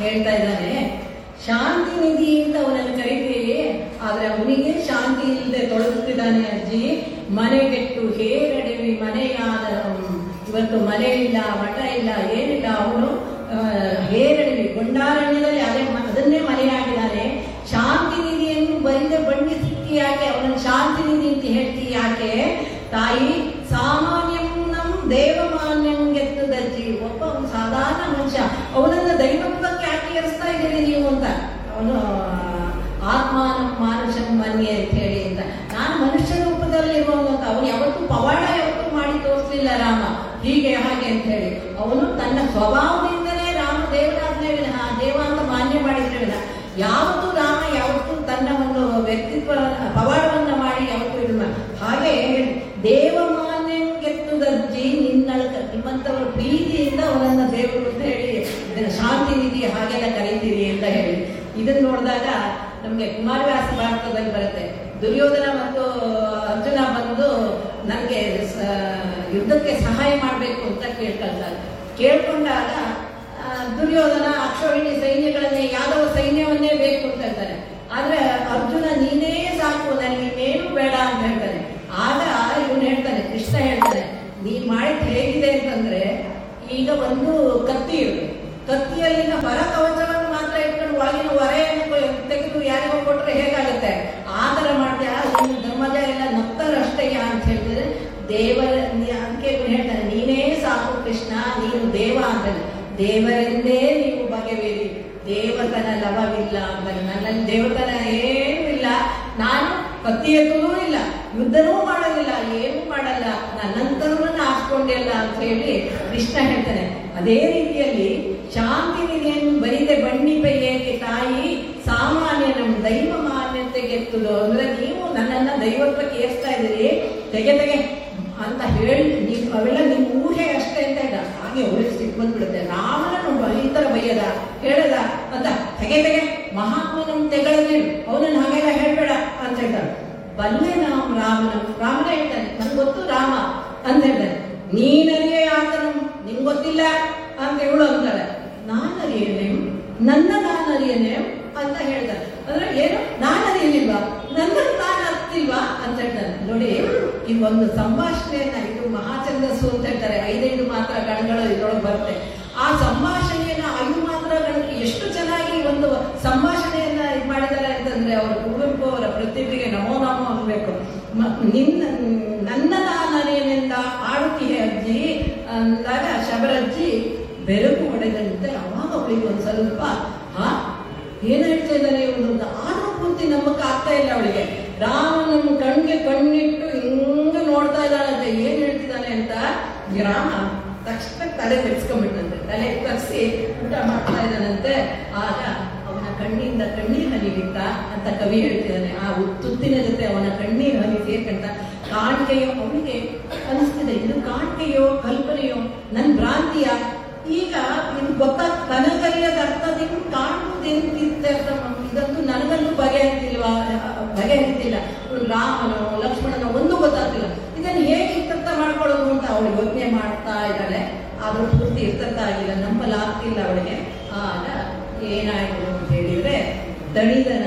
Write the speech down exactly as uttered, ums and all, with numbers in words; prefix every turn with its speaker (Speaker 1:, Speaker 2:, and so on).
Speaker 1: ಹೇಳ್ತಾ ಇದ್ದಾನೆ, ಶಾಂತಿ ನಿಧಿ ಅಂತ ಅವನನ್ನು ಕರೀತೀವಿ, ಆದ್ರೆ ಅವನಿಗೆ ಶಾಂತಿ ಇಲ್ಲದೆ ತೊಳಗುತ್ತಿದ್ದಾನೆ ಅಜ್ಜಿ. ಮನೆಗೆಟ್ಟು ಹೇರಡಿವಿ ಮನೆಯಾದ, ಇವತ್ತು ಮನೆ ಇಲ್ಲ, ಮಠ ಇಲ್ಲ, ಏನಿಲ್ಲ. ಅವನು ಹೇರಡಿವಿ ಗೊಂಡಾರಣ್ಯದಲ್ಲಿ ಅದೇ ಅದನ್ನೇ ಮನೆಯಾಗಿದ್ದಾನೆ. ಶಾಂತಿ ನಿಧಿಯನ್ನು ಬರಿದೆ ಬಣ್ಣಿಸಿ ಯಾಕೆ ಅವನನ್ನು ಶಾಂತಿ ನಿಧಿ ಅಂತ ಹೇಳ್ತಿ ಯಾಕೆ ತಾಯಿ? ಸಾಮಾನ್ಯಂ ನಮ್ ದೇವಮಾನ್ಯಂ ಗೆತ್ತದಜ್ಜಿ. ಒಬ್ಬ ಅವನು ಸಾಧಾರಣ ಮನುಷ್ಯ, ಅವನನ್ನ ದೈವತ್ವಕ್ಕೆ ಯಾಕೆ ಏರಿಸ್ತಾ ಇದ್ದೀರಿ ನೀವು ಅಂತ. ಅವನು ಆತ್ಮಾನಂ ಮಾನುಷಂ ಮನ್ಯೆ ಅಂತ ಹೇಳಿ ಅಂತ, ನಾನು ಮನುಷ್ಯ ರೂಪದಲ್ಲಿ ಇರುವವನು ಅಂತ. ಅವನು ಯಾವತ್ತೂ ಪವಾಡ ಯಾವತ್ತೂ ಮಾಡಿ ತೋರಿಸ್ಲಿಲ್ಲ ರಾಮ, ಹೀಗೆ ಹಾಗೆ ಅಂತ ಹೇಳಿ. ಅವನು ತನ್ನ ಸ್ವಭಾವದಿಂದಲೇ ರಾಮ ದೇವರಾಜ್ಞೆ ವಿನಃ ದೇವ ಅಂತ ಮಾನ್ಯ ಮಾಡಿದ್ರೆ ವಿನಃ ಯಾವತ್ತೂ ರಾಮ ಯಾವತ್ತೂ ತನ್ನ ಒಂದು ವ್ಯಕ್ತಿತ್ವ ಪವಾಡವನ್ನ ಮಾಡಿ ಯಾವತ್ತೂ ಇದು ಹಾಗೆ ದೇವಮಾನ್ಯ ಗೆತ್ತುದಜ್ಜಿ ನಿನ್ನಳಕ. ನಿಮ್ಮಂತವರ ಪ್ರೀತಿಯಿಂದ ಅವನನ್ನ ದೇವರು ಅಂತ ಹೇಳಿ ಇದನ್ನ ಶಾಂತಿ ನಿಧಿ ಹಾಗೆಲ್ಲ ಕರೀತೀರಿ ಅಂತ ಹೇಳಿ. ಇದನ್ನ ನೋಡಿದಾಗ ನಮ್ಗೆ ಕುಮಾರವ್ಯಾಸ ಭಾರತದಲ್ಲಿ ಬರುತ್ತೆ, ದುರ್ಯೋಧನ ಮತ್ತು ಅರ್ಜುನ ಬಂದು ನನಗೆ ಯುದ್ಧಕ್ಕೆ ಸಹಾಯ ಮಾಡಬೇಕು ಅಂತ ಕೇಳ್ಕೊಳ್ತಾರೆ. ಕೇಳ್ಕೊಂಡಾಗ ದುರ್ಯೋಧನ ಅಕ್ಷೋಹಿಣಿ ಸೈನ್ಯಗಳನ್ನೇ ಯಾದವ ಸೈನ್ಯವನ್ನೇ ಬೇಕು ಅಂತ ಹೇಳ್ತಾನೆ. ಆದ್ರೆ ಅರ್ಜುನ ನೀನೇ ಸಾಕು, ನನಗೆ ಇನ್ನೇನು ಬೇಡ ಅಂತ ಹೇಳ್ತಾನೆ. ಆಗ ಇವನು ಹೇಳ್ತಾನೆ, ಕೃಷ್ಣ ಹೇಳ್ತಾನೆ, ನೀನ್ ಮಾಡಿದ್ ಹೇಗಿದೆ ಅಂತಂದ್ರೆ, ಈಗ ಒಂದು ಕತ್ತಿ ಇರುತ್ತೆ, ಕತ್ತಿಯಲ್ಲಿನ ಹೊರ ಕವಚವನ್ನು ಮಾತ್ರ ಇಟ್ಕೊಂಡು ಒಳಗಿನ ಹೊರೆಯನ್ನು ತೆಗೆದು ಯಾರಿಗೋ ಕೊಟ್ರೆ ಹೇಗಾಗುತ್ತೆ, ಆ ತರ ಮಾಡ್ತೀಯ, ಧರ್ಮಜ ಎಲ್ಲ ನಕ್ತರಷ್ಟೇ ಅಂತ ಹೇಳಿದ್ರೆ ದೇವರ ಅದಕ್ಕೆ ಹೇಳ್ತಾನೆ, ನೀನೇ ಸಾಕು ಕೃಷ್ಣ, ನೀನು ದೇವ ಅಂತಾನೆ. ದೇವರೆಂದೇ ನೀವು ಬಗೆಬೇರಿ, ದೇವತನ ಲವವಿಲ್ಲ ಅಂತಾನೆ. ನನ್ನಲ್ಲಿ ದೇವತನ ಏನೂ ಇಲ್ಲ, ನಾನು ಕತ್ತಿ ಎತ್ತೂ ಇಲ್ಲ, ಯುದ್ಧನೂ ಮಾಡೋದಿಲ್ಲ, ಏನೂ ಮಾಡಲ್ಲ, ನನ್ನಂತರನ್ನ ಹಾಸ್ಕೊಂಡಿಲ್ಲ ಅಂತ ಹೇಳಿ ಕೃಷ್ಣ ಹೇಳ್ತಾನೆ. ಅದೇ ರೀತಿಯಲ್ಲಿ ಶಾಂತಿ ನಿಧಿಯನ್ನು ಬರಿದೆ ಬಣ್ಣಿಪೆ ಏಕೆ ತಾಯಿ ಸಾಮಾನ್ಯ ನಮ್ಮ ದೈವ ಮಾನ್ಯತೆಗೆತ್ತುದು. ಅಂದ್ರೆ ನೀವು ನನ್ನನ್ನ ದೈವತ್ವಕ್ಕೆ ಏರ್ಸ್ತಾ ಇದ್ದೀರಿ, ತೆಗೆ ತೆಗೆ ಅಂತ ಹೇಳಿ ನೀವು ಅವೆಲ್ಲ ನಿಮ್ ಊಹೆ ಅಷ್ಟೇ ಅಂತ ಇಲ್ಲ. ಹಾಗೆ ಅವ್ರಿಗೆ ಸಿಟ್ಟು ಬಂದ್ಬಿಡುತ್ತೆ, ರಾಮನನ್ನು ಈ ತರ ಬೈಯದ ಹೇಳದ ಅಂತ ತೆಗೆ ತೆಗೆ ಮಹಾತ್ಮನ ತೆಗಳದಿ ಅವನನ್ನು ಹಾಗೆಲ್ಲ ಹೇಳ್ಬೇಡ ಅಂತ ಹೇಳ್ತಾರೆ. ಬಲ್ಲೆ ನಾವು ರಾಮನ ರಾಮನ ಹೇಳ್ತಾನೆ, ನನ್ಗೆ ಗೊತ್ತು ರಾಮ ಅಂತ ಹೇಳ್ತಾನೆ. ನೀನರಿಯೇ ಆತನು ನಿಮ್ಗೆ ಗೊತ್ತಿಲ್ಲ ಅಂತ ಇವಳು ಅಂತಾಳೆ. ನಾನರಿಯೇನೆ, ನನ್ನ ನಾನರಿಯೇನೆ ಅಂತ ಹೇಳ್ತಾರೆ. ಅಂದ್ರೆ ಏನು, ನಾನರಿಯಲಿಲ್ವಾ, ನನ್ನನ್ನು ನಾನು ಅರ್ತಿಲ್ವಾ ಅಂತ ಹೇಳ್ತಾನೆ. ನೋಡಿ, ಈ ಒಂದು ಸಂಭಾಷಣೆಯನ್ನ, ಇದು ಮಹಾಚಂದಸ್ಸು ಅಂತ ಹೇಳ್ತಾರೆ, ಐದೈದು ಮಾತ್ರ ಗಣಗಳು ಇದ್ರೊಳಗೆ ಬರುತ್ತೆ. ಆ ಸಂಭಾಷಣೆಯನ್ನ ಐದು ಮಾತ್ರ ಗಣಕ್ಕೆ ಎಷ್ಟು ಚೆನ್ನಾಗಿ ಒಂದು ಸಂಭಾಷಣೆಯನ್ನ ಇದು ಮಾಡಿದ್ದಾರೆ ಅಂತಂದ್ರೆ, ಅವರು ಕುವೆಂಪು ಅವರ ಪ್ರತಿಭೆಗೆ ನಮೋ ನಮೋ ಅನ್ಬೇಕು. ನಿನ್ನ ನನ್ನ ನಾನರಿಯನೆಂದ ಆಡುತ್ತೀಯ ಅಜ್ಜಿ ಅಂದಾಗ ಶಬರಜ್ಜಿ ಬೆರಗು ಹೊಡೆದಂತೆ. ಅವಾಗ ಅವಳಿಗೆ ಒಂದ್ ಸ್ವಲ್ಪ ಹಾ ಏನ್ ಹೇಳ್ತಾ ಇದ್ದಾನೆ ಇವನು ಅಂತ ಆದ್ರೂ ಪೂರ್ತಿ ನಂಬಕ್ಕೆ ಆಗ್ತಾ ಇಲ್ಲ ಅವಳಿಗೆ. ರಾಮನನ್ನು ಕಣ್ಗೆ ಕಣ್ಣಿಟ್ಟು ಹಿಂಗ ನೋಡ್ತಾ ಇದ್ದಾಳಂತೆ, ಏನ್ ಹೇಳ್ತಿದ್ದಾನೆ ಅಂತ. ರಾಮ ತಕ್ಷಣ ತಲೆ ತೆಗ್ಸ್ಕೊಂಡ್ಬಿಟ್ಟಂತೆ, ತಲೆ ತಗ್ಸಿ ಊಟ ಮಾಡ್ತಾ ಇದ್ದಾನಂತೆ. ಆಗ ಅವನ ಕಣ್ಣಿಂದ ಕಣ್ಣೀರ್ ಹನಿ ಬಿತ್ತ ಅಂತ ಕವಿ ಹೇಳ್ತಿದ್ದಾನೆ. ಆ ತುತ್ತಿನ ಜೊತೆ ಅವನ ಕಣ್ಣೀರ್ ಹನಿ ಸೇರ್ಕಂತ ಕಾಣಿಕೆಯೋ ಅವನಿಗೆ ಅನಿಸ್ತಿದೆ, ಇದು ಕಾಣಿಕೆಯೋ ಕಲ್ಪನೆಯೋ ನನ್ ಭ್ರಾಂತಿಯ. ಈಗ ನಿಮ್ಗೆ ಗೊತ್ತಾ, ಕನಕರಿಯದ ಅರ್ಥದಿಂದ ಕಾಣುವುದೇನಿರ್ಥ, ಇದಂತೂ ನನಗಂತೂ ಬಗೆಹರಿತಿಲ್ವಾ ಬಗೆಹರಿತಿಲ್ಲ. ರಾಮನೋ ಲಕ್ಷ್ಮಣನೋ ಒಂದು ಗೊತ್ತಾಗ್ತಿಲ್ಲ, ಇದನ್ನು ಹೇಗೆ ಇರ್ತರ್ಥ ಮಾಡ್ಕೊಳ್ಳೋದು ಅಂತ ಅವಳು ಯೋಚನೆ ಮಾಡ್ತಾ ಇದ್ದಾಳೆ. ಆದ್ರೂ ಪೂರ್ತಿ ಇರ್ತರ್ಥ ಆಗಿಲ್ಲ, ನಂಬಲಾಗ್ತಿಲ್ಲ ಅವಳಿಗೆ. ಆಗ ಏನಾಯ್ತು ಅಂತ ಹೇಳಿದ್ರೆ, ದಣಿದ